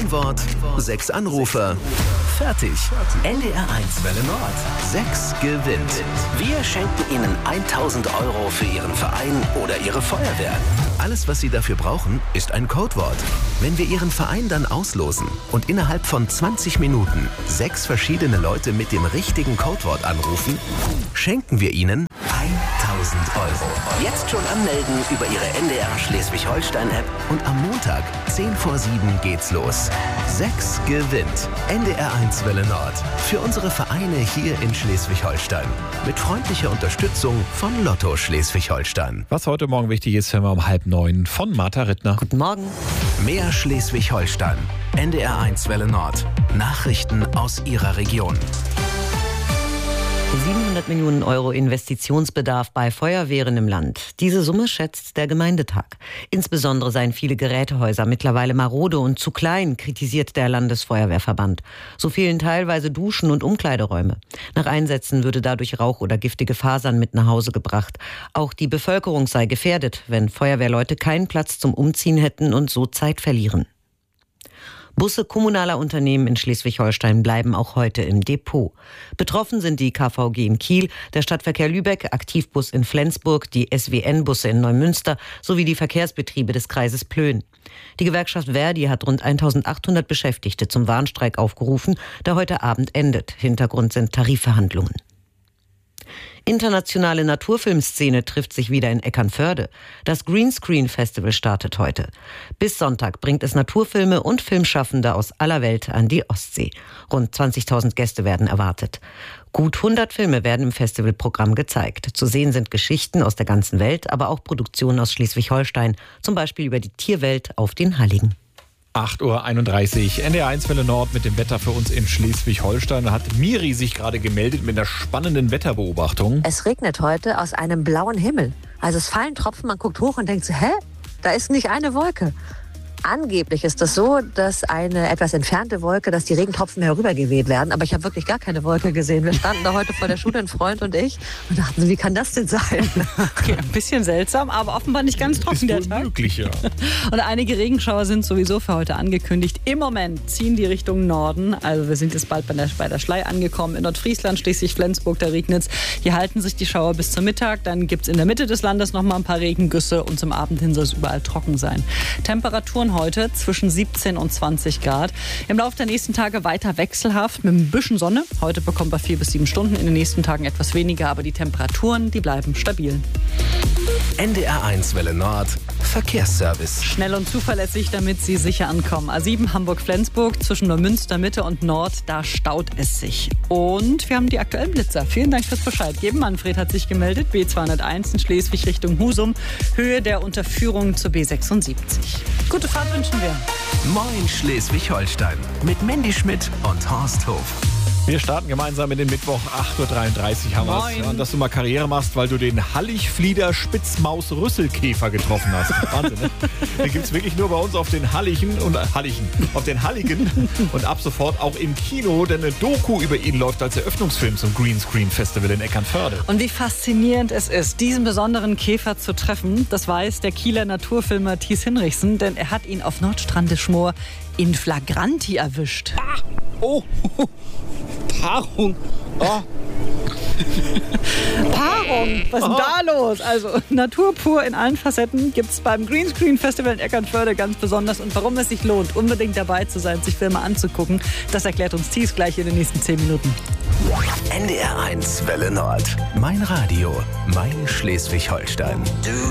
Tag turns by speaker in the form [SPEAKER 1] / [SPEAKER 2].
[SPEAKER 1] Ein Wort, 6 Anrufer. Fertig. NDR1 Welle Nord. 6 gewinnt. Wir schenken Ihnen 1.000 € für Ihren Verein oder Ihre Feuerwehr. Alles, was Sie dafür brauchen, ist ein Codewort. Wenn wir Ihren Verein dann auslosen und innerhalb von 20 Minuten 6 verschiedene Leute mit dem richtigen Codewort anrufen, schenken wir Ihnen 1.000 €. Jetzt schon anmelden über Ihre NDR Schleswig-Holstein-App und am Montag 10 vor 7 geht's los. 6 gewinnt. NDR1 Welle Nord. Für unsere Vereine hier in Schleswig-Holstein. Mit freundlicher Unterstützung von Lotto Schleswig-Holstein.
[SPEAKER 2] Was heute Morgen wichtig ist, hören wir um 8:30 von Martha Rittner.
[SPEAKER 3] Guten Morgen.
[SPEAKER 1] Mehr Schleswig-Holstein. NDR1 Welle Nord. Nachrichten aus Ihrer Region.
[SPEAKER 3] 700 Millionen € Investitionsbedarf bei Feuerwehren im Land. Diese Summe schätzt der Gemeindetag. Insbesondere seien viele Gerätehäuser mittlerweile marode und zu klein, kritisiert der Landesfeuerwehrverband. So fehlen teilweise Duschen und Umkleideräume. Nach Einsätzen würde dadurch Rauch oder giftige Fasern mit nach Hause gebracht. Auch die Bevölkerung sei gefährdet, wenn Feuerwehrleute keinen Platz zum Umziehen hätten und so Zeit verlieren. Busse kommunaler Unternehmen in Schleswig-Holstein bleiben auch heute im Depot. Betroffen sind die KVG in Kiel, der Stadtverkehr Lübeck, Aktivbus in Flensburg, die SWN-Busse in Neumünster sowie die Verkehrsbetriebe des Kreises Plön. Die Gewerkschaft Verdi hat rund 1.800 Beschäftigte zum Warnstreik aufgerufen, der heute Abend endet. Hintergrund sind Tarifverhandlungen. Internationale Naturfilmszene trifft sich wieder in Eckernförde. Das Greenscreen Festival startet heute. Bis Sonntag bringt es Naturfilme und Filmschaffende aus aller Welt an die Ostsee. Rund 20.000 Gäste werden erwartet. Gut 100 Filme werden im Festivalprogramm gezeigt. Zu sehen sind Geschichten aus der ganzen Welt, aber auch Produktionen aus Schleswig-Holstein, zum Beispiel über die Tierwelt auf den Halligen.
[SPEAKER 2] 8:31 Uhr, NDR1 Welle Nord mit dem Wetter für uns in Schleswig-Holstein. Da hat Miri sich gerade gemeldet mit einer spannenden Wetterbeobachtung.
[SPEAKER 4] Es regnet heute aus einem blauen Himmel. Also es fallen Tropfen, man guckt hoch und denkt so, hä? Da ist nicht eine Wolke. Angeblich ist das so, dass eine etwas entfernte Wolke, dass die Regentropfen herübergeweht werden. Aber ich habe wirklich gar keine Wolke gesehen. Wir standen da heute vor der Schule, ein Freund und ich, und dachten so, wie kann das denn sein?
[SPEAKER 5] Okay, ein bisschen seltsam, aber offenbar nicht ganz trocken der Tag.
[SPEAKER 2] Möglich, ja.
[SPEAKER 5] Und einige Regenschauer sind sowieso für heute angekündigt. Im Moment ziehen die Richtung Norden. Also wir sind jetzt bald bei der Schlei angekommen. In Nordfriesland, Schleswig-Flensburg, da regnet es. Hier halten sich die Schauer bis zum Mittag. Dann gibt es in der Mitte des Landes noch mal ein paar Regengüsse und zum Abend hin soll es überall trocken sein. Temperaturen heute zwischen 17 und 20 Grad. Im Laufe der nächsten Tage weiter wechselhaft mit ein bisschen Sonne. Heute bekommen wir 4 bis 7 Stunden, in den nächsten Tagen etwas weniger, aber die Temperaturen, die bleiben stabil.
[SPEAKER 1] NDR1 Welle Nord. Verkehrsservice.
[SPEAKER 5] Schnell und zuverlässig, damit Sie sicher ankommen. A7 Hamburg-Flensburg zwischen Neumünster Mitte und Nord, da staut es sich. Und wir haben die aktuellen Blitzer. Vielen Dank fürs Bescheid geben. Manfred hat sich gemeldet. B201 in Schleswig Richtung Husum. Höhe der Unterführung zur B76. Gute Fahrt wünschen wir.
[SPEAKER 1] Moin Schleswig-Holstein. Mit Mandy Schmidt und Horst Hof.
[SPEAKER 2] Wir starten gemeinsam in den Mittwoch, 8:33 Uhr haben wir es. Ja, dass du mal Karriere machst, weil du den Hallig-Flieder-Spitzmaus-Rüsselkäfer getroffen hast. Wahnsinn, ne? Den gibt es wirklich nur bei uns auf den Halligen und ab sofort auch im Kino, denn eine Doku über ihn läuft als Eröffnungsfilm zum Greenscreen Festival in Eckernförde.
[SPEAKER 5] Und wie faszinierend es ist, diesen besonderen Käfer zu treffen, das weiß der Kieler Naturfilmer Thies Hinrichsen, denn er hat ihn auf Nordstrandischmoor in Flagranti erwischt.
[SPEAKER 6] Ah, oh, Paarung. Oh.
[SPEAKER 5] Paarung, was ist denn da los? Also Natur pur in allen Facetten gibt es beim Greenscreen Festival in Eckernförde ganz besonders. Und warum es sich lohnt, unbedingt dabei zu sein, sich Filme anzugucken, das erklärt uns Thies gleich in den nächsten 10 Minuten.
[SPEAKER 1] NDR1 Welle Nord. Mein Radio, mein Schleswig-Holstein.